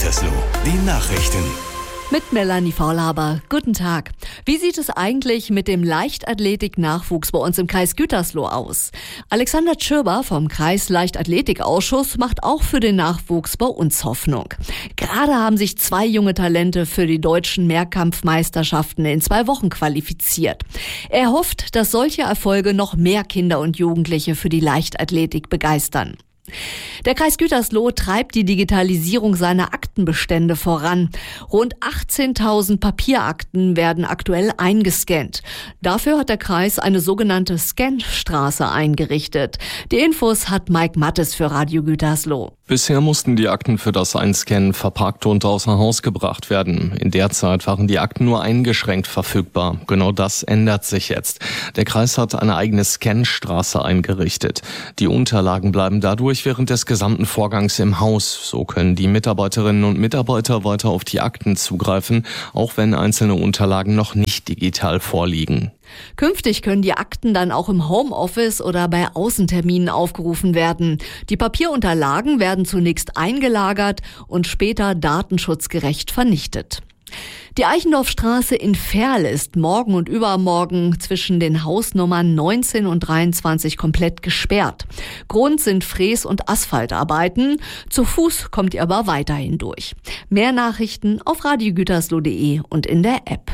Gütersloh, die Nachrichten. Mit Melanie Faulhaber. Guten Tag. Wie sieht es eigentlich mit dem Leichtathletik-Nachwuchs bei uns im Kreis Gütersloh aus? Alexander Tschirber vom Kreis-Leichtathletik-Ausschuss macht auch für den Nachwuchs bei uns Hoffnung. Gerade haben sich 2 junge Talente für die deutschen Mehrkampfmeisterschaften in 2 Wochen qualifiziert. Er hofft, dass solche Erfolge noch mehr Kinder und Jugendliche für die Leichtathletik begeistern. Der Kreis Gütersloh treibt die Digitalisierung seiner Aktenbestände voran. Rund 18.000 Papierakten werden aktuell eingescannt. Dafür hat der Kreis eine sogenannte Scanstraße eingerichtet. Die Infos hat Mike Mattes für Radio Gütersloh. Bisher mussten die Akten für das Einscannen verpackt und außer Haus gebracht werden. In der Zeit waren die Akten nur eingeschränkt verfügbar. Genau das ändert sich jetzt. Der Kreis hat eine eigene Scanstraße eingerichtet. Die Unterlagen bleiben dadurch während des gesamten Vorgangs im Haus. So können die Mitarbeiterinnen und Mitarbeiter weiter auf die Akten zugreifen, auch wenn einzelne Unterlagen noch nicht digital vorliegen. Künftig können die Akten dann auch im Homeoffice oder bei Außenterminen aufgerufen werden. Die Papierunterlagen werden zunächst eingelagert und später datenschutzgerecht vernichtet. Die Eichendorffstraße in Verl ist morgen und übermorgen zwischen den Hausnummern 19 und 23 komplett gesperrt. Grund sind Fräs- und Asphaltarbeiten. Zu Fuß kommt ihr aber weiterhin durch. Mehr Nachrichten auf radiogütersloh.de und in der App.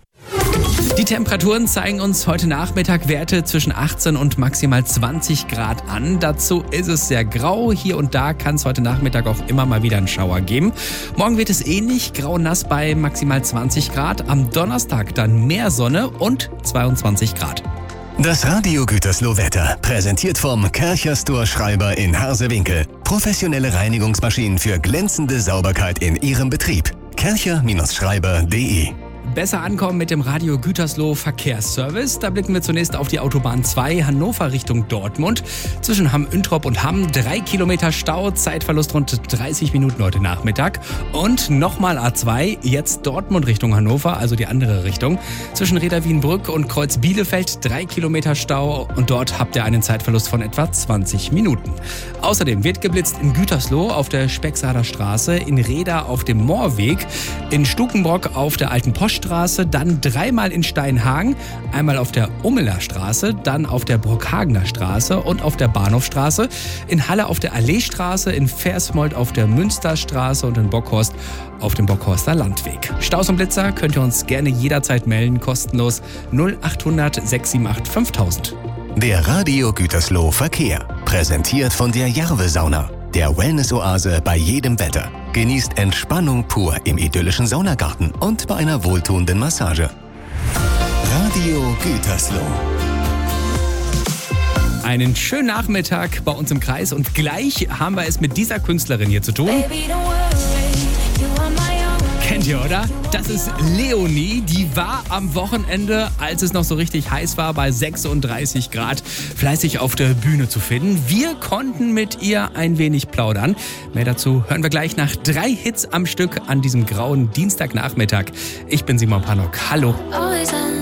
Die Temperaturen zeigen uns heute Nachmittag Werte zwischen 18 und maximal 20 Grad an. Dazu ist es sehr grau. Hier und da kann es heute Nachmittag auch immer mal wieder einen Schauer geben. Morgen wird es ähnlich, grau-nass bei maximal 20 Grad. Am Donnerstag dann mehr Sonne und 22 Grad. Das Radio Gütersloh Wetter, präsentiert vom Kercher-Store Schreiber in Harsewinkel. Professionelle Reinigungsmaschinen für glänzende Sauberkeit in Ihrem Betrieb. kercher-schreiber.de. Besser ankommen mit dem Radio Gütersloh Verkehrsservice. Da blicken wir zunächst auf die Autobahn 2 Hannover Richtung Dortmund. Zwischen Hamm-Üntrop und Hamm 3 Kilometer Stau, Zeitverlust rund 30 Minuten heute Nachmittag. Und nochmal A2, jetzt Dortmund Richtung Hannover, also die andere Richtung. Zwischen Reda-Wienbrück und Kreuz Bielefeld 3 Kilometer Stau und dort habt ihr einen Zeitverlust von etwa 20 Minuten. Außerdem wird geblitzt in Gütersloh auf der Spexader Straße, in Reda auf dem Moorweg, in Stukenbrock auf der Alten Poststraße, dann 3-mal in Steinhagen, einmal auf der Ummeler Straße, dann auf der Brockhagener Straße und auf der Bahnhofstraße, in Halle auf der Alleestraße, in Versmold auf der Münsterstraße und in Bockhorst auf dem Bockhorster Landweg. Staus und Blitzer könnt ihr uns gerne jederzeit melden, kostenlos 0800 678 5000. Der Radio Gütersloh Verkehr, präsentiert von der Jarve-Sauna, der Wellness-Oase bei jedem Wetter. Genießt Entspannung pur im idyllischen Saunagarten und bei einer wohltuenden Massage. Radio Gütersloh. Einen schönen Nachmittag bei uns im Kreis und gleich haben wir es mit dieser Künstlerin hier zu tun. Kennt ihr, oder? Das ist Leonie. Die war am Wochenende, als es noch so richtig heiß war, bei 36 Grad, fleißig auf der Bühne zu finden. Wir konnten mit ihr ein wenig plaudern. Mehr dazu hören wir gleich nach 3 Hits am Stück an diesem grauen Dienstagnachmittag. Ich bin Simon Panok. Hallo.